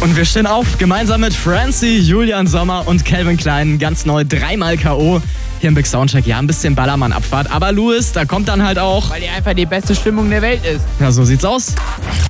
Und wir stehen auf, gemeinsam mit Francie, Julian Sommer und Calvin Klein, ganz neu, 3-mal K.O. hier im Big Soundcheck. Ja, ein bisschen Ballermann-Abfahrt. Aber Louis, da kommt dann halt auch... Weil die einfach die beste Stimmung der Welt ist. Ja, so sieht's aus.